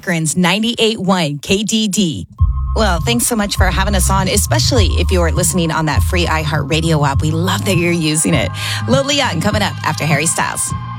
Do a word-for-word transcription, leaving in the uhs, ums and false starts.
Akron's ninety-eight point one K D D. Well, thanks so much for having us on, especially if you're listening on that free iHeartRadio app. We love that you're using it. Lil Leon coming up after Harry Styles.